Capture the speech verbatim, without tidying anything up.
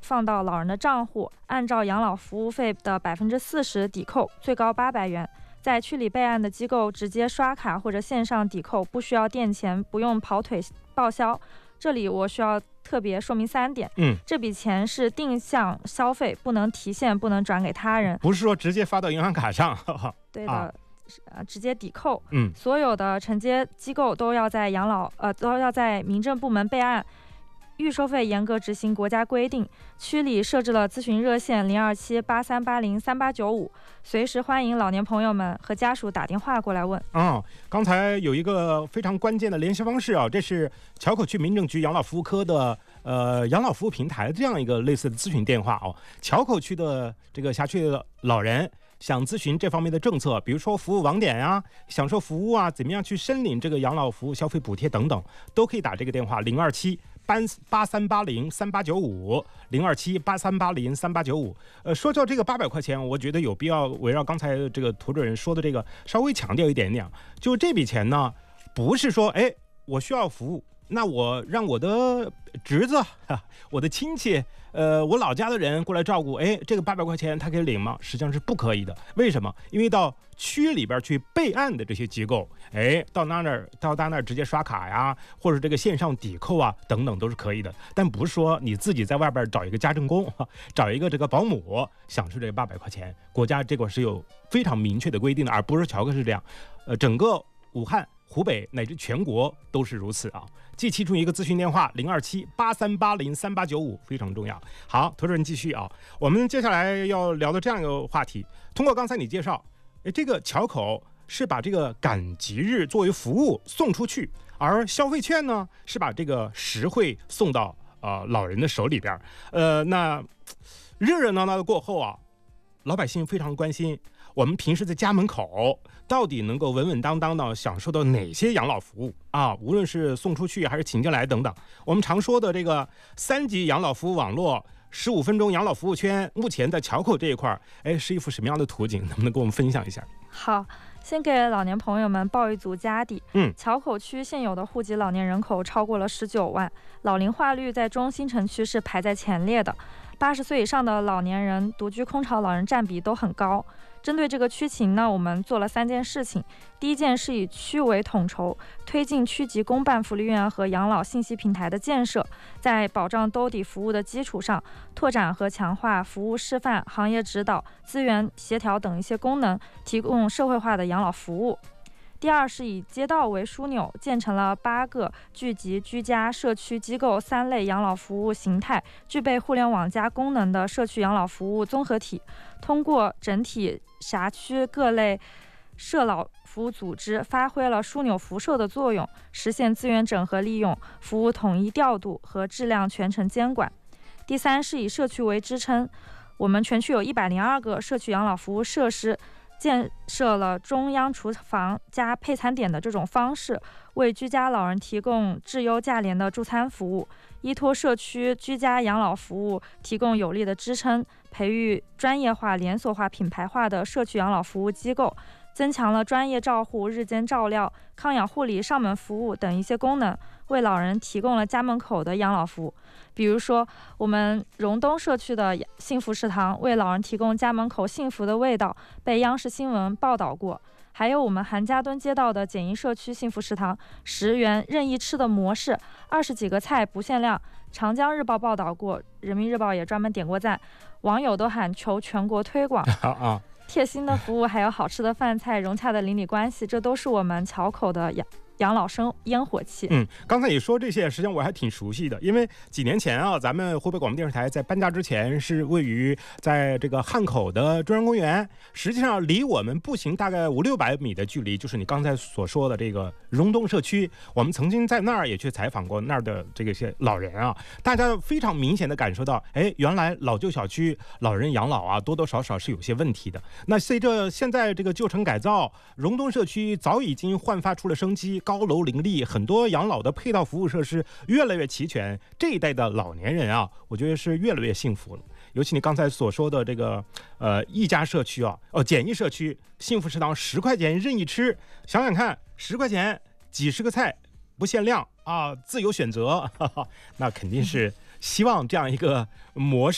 放到老人的账户，按照养老服务费的百分之四十抵扣，最高八百元。在区里备案的机构直接刷卡或者线上抵扣，不需要垫钱，不用跑腿报销。这里我需要特别说明三点。 嗯， 这笔钱是定向消费，不能提现，不能转给他人， 不是说直接发到银行卡上。 对的。 啊呃，直接抵扣。 嗯， 所有的承接机构都要在养老呃都要在民政部门备案，预收费严格执行国家规定。区里设置了咨询热线零二七八三八零三八九五，随时欢迎老年朋友们和家属打电话过来问。 啊，刚才有一个非常关键的联系方式啊，这是桥口区民政局养老服务科的呃养老服务平台这样一个类似的咨询电话哦。桥口区的这个辖区的老人想咨询这方面的政策，比如说服务网点啊、享受服务啊，怎么样去申领这个养老服务消费补贴等等，都可以打这个电话零二七八三八零三八九五零二七八三八零三八九五。呃，说到这个八百块钱，我觉得有必要围绕刚才这个涂主任说的这个稍微强调一点点，就这笔钱呢，不是说哎我需要服务，那我让我的侄子、我的亲戚、呃，我老家的人过来照顾，哎，这个八百块钱他可以领吗？实际上是不可以的。为什么？因为到区里边去备案的这些机构，哎，到那那儿到他那儿直接刷卡呀，或者这个线上抵扣啊，等等都是可以的。但不是说你自己在外边找一个家政工，找一个这个保姆享受这八百块钱，国家这个是有非常明确的规定的，而不是乔克是这样。呃，整个武汉、湖北乃至全国都是如此啊！记其中一个咨询电话零二七八三八零三八九五非常重要。好，涂主任继续啊，我们接下来要聊的这样一个话题，通过刚才你介绍，哎，这个桥口是把这个赶集日作为服务送出去，而消费券呢是把这个实惠送到呃老人的手里边。呃，那热热闹闹的过后啊，老百姓非常关心，我们平时在家门口到底能够稳稳当当的享受到哪些养老服务啊？无论是送出去还是请进来等等，我们常说的这个三级养老服务网络、十五分钟养老服务圈，目前在桥口这一块，哎，是一幅什么样的图景？能不能跟我们分享一下？ 好，先给老年朋友们报一组家底。 嗯， 桥口区现有的户籍老年人口超过了十九万，老龄化率在中新城区是排在前列的。八十岁以上的老年人、独居空巢老人占比都很高。针对这个区情呢，我们做了三件事情。第一件是以区为统筹，推进区级公办福利院和养老信息平台的建设，在保障兜底服务的基础上，拓展和强化服务示范、行业指导、资源协调等一些功能，提供社会化的养老服务。第二是以街道为枢纽，建成了八个聚集居家、社区机构三类养老服务形态，具备互联网加功能的社区养老服务综合体。通过整体辖区各类社老服务组织，发挥了枢纽辐射的作用，实现资源整合利用、服务统一调度和质量全程监管。第三是以社区为支撑，我们全区有一百零二个社区养老服务设施。建设了中央厨房加配餐点的这种方式，为居家老人提供质优价廉的助餐服务，依托社区居家养老服务提供有力的支撑，培育专业化、连锁化、品牌化的社区养老服务机构，增强了专业照护、日间照料、康养护理、上门服务等一些功能，为老人提供了家门口的养老服务。比如说，我们荣东社区的幸福食堂为老人提供家门口幸福的味道，被央视新闻报道过。还有我们韩家墩街道的简易社区幸福食堂，十元任意吃的模式，二十几个菜不限量。长江日报报道过，人民日报也专门点过赞，网友都喊求全国推广。 啊， 贴心的服务，还有好吃的饭菜，融洽的邻里关系，这都是我们桥口的养养老生烟火气。 嗯，刚才你说这些，实际上我还挺熟悉的，因为几年前啊，咱们湖北广播电视台在搬家之前是位于在这个汉口的中央公园，实际上离我们步行大概五六百米的距离，就是你刚才所说的这个荣东社区。我们曾经在那儿也去采访过那儿的这个些老人啊，大家非常明显的感受到，哎，原来老旧小区老人养老啊，多多少少是有些问题的。那随着现在这个旧城改造，荣东社区早已经焕发出了生机。高楼林立，很多养老的配套服务设施越来越齐全，这一代的老年人啊，我觉得是越来越幸福了。尤其你刚才所说的这个呃一家社区啊，哦简易社区幸福食堂十块钱任意吃，想想看，十块钱几十个菜不限量啊，自由选择，哈哈，那肯定是希望这样一个模式。